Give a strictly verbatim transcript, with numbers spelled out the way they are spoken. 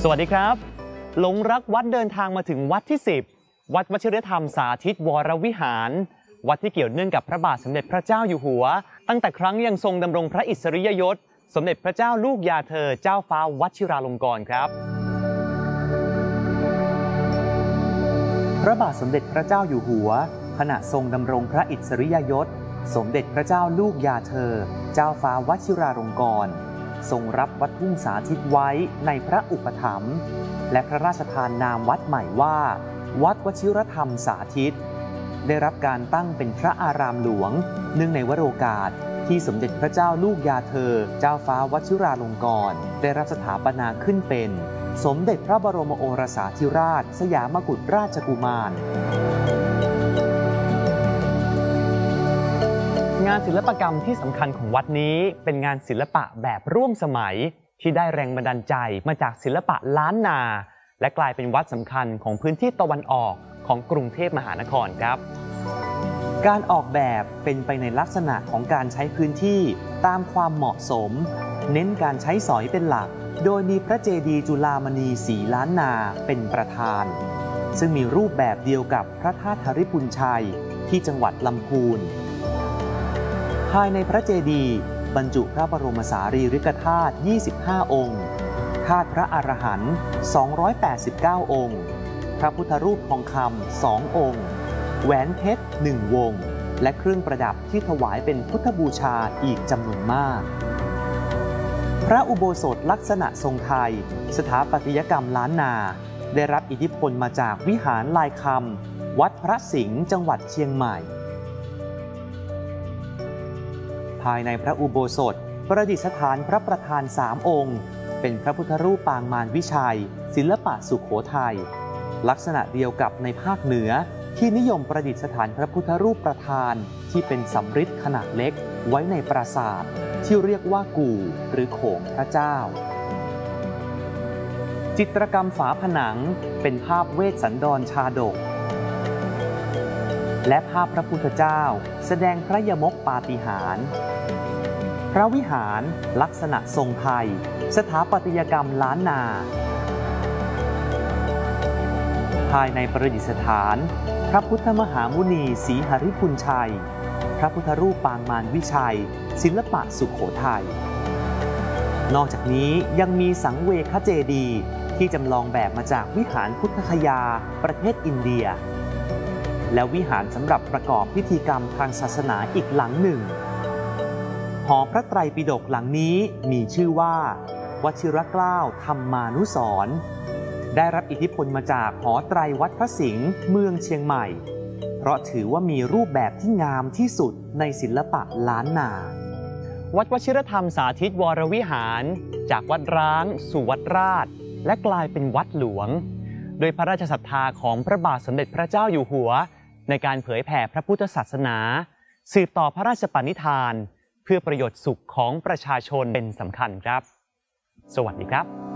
สวัสดีครับหลงรักวัดเดินทางมาถึงวัดที่สิบวัดวชิรธรรมสาธิตวรวิหารวัดที่เกี่ยวเนื่องกับพระบาทสมเด็จพระเจ้าอยู่หัวตั้งแต่ครั้งยังทรงดำรงพระอิสริยยศสมเด็จพระเจ้าลูกยาเธอเจ้าฟ้าวชิราลงกรณ์ครับพระบาทสมเด็จพระเจ้าอยู่หัวขณะทรงดำรงพระอิสริยยศสมเด็จพระเจ้าลูกยาเธอเจ้าฟ้าวชิราลงกรณ์ทรงรับวัดทุ่งสาธิตไว้ในพระอุปถัมภ์และพระราชทานนามวัดใหม่ว่าวัดวชิรธรรมสาธิตได้รับการตั้งเป็นพระอารามหลวงเนื่องในวโรกาสที่สมเด็จพระเจ้าลูกยาเธอเจ้าฟ้าวชิราลงกรณ์ได้รับสถาปนาขึ้นเป็นสมเด็จพระบรมโอรสาธิราชสยามกุฎราชกุมารงานศิลปกรรมที่สำคัญของวัดนี้เป็นงานศิลปะแบบร่วมสมัยที่ได้แรงบันดาลใจมาจากศิลปะล้านนาและกลายเป็นวัดสำคัญของพื้นที่ตะวันออกของกรุงเทพมหานครครับการออกแบบเป็นไปในลักษณะของการใช้พื้นที่ตามความเหมาะสมเน้นการใช้สอยเป็นหลักโดยมีพระเจดีย์จุฬามณีสีล้านนาเป็นประธานซึ่งมีรูปแบบเดียวกับพระธาตุธริพุนชัยที่จังหวัดลำพูนภายในพระเจดีย์บรรจุพระบรมสารีริกธาตุยี่สิบห้าองค์ธาตุพระอรหันต์สองร้อยแปดสิบเก้าองค์พระพุทธรูปทองคำสององค์แหวนเพชรหนึ่งวงและเครื่องประดับที่ถวายเป็นพุทธบูชาอีกจำนวนมากพระอุโบสถลักษณะทรงไทยสถาปัตยกรรมล้านนาได้รับอิทธิพลมาจากวิหารลายคำวัดพระสิงห์จังหวัดเชียงใหม่ภายในพระอุโบสถประดิษฐานพระประธานสามองค์เป็นพระพุทธรูปปางมารวิชัยศิลปะสุโขทัยลักษณะเดียวกับในภาคเหนือที่นิยมประดิษฐานพระพุทธรูปประธานที่เป็นสำริดขนาดเล็กไว้ในปราสาทที่เรียกว่ากู่หรือโขงพระเจ้าจิตรกรรมฝาผนังเป็นภาพเวสสันดรชาดกและภาพพระพุทธเจ้าแสดงพระยมกปาฏิหาริย์พระวิหารลักษณะทรงไทยสถาปัตยกรรมล้านนาภายในประดิษฐานพระพุทธมหามุนีศรีหริพุนชัยพระพุทธรูปปางมารวิชัยศิลปะสุโขทัยนอกจากนี้ยังมีสังเวคเจดีย์ที่จำลองแบบมาจากวิหารพุทธคยาประเทศอินเดียและวิหารสำหรับประกอบพิธีกรรมทางศาสนาอีกหลังหนึ่งหอพระไตรปิฎกหลังนี้มีชื่อว่าวชิรเกล้าธรรมานุสรณ์ได้รับอิทธิพลมาจากหอไตรวัดพระสิงห์เมืองเชียงใหม่เพราะถือว่ามีรูปแบบที่งามที่สุดในศิลปะล้านนาวัดวชิรธรรมสาธิตวรวิหารจากวัดร้างสู่วัดราชและกลายเป็นวัดหลวงโดยพระราชศรัทธาของพระบาทสมเด็จพระเจ้าอยู่หัวในการเผยแผ่พระพุทธศาสนาสืบต่อพระราชปณิธานเพื่อประโยชน์สุขของประชาชนเป็นสำคัญครับสวัสดีครับ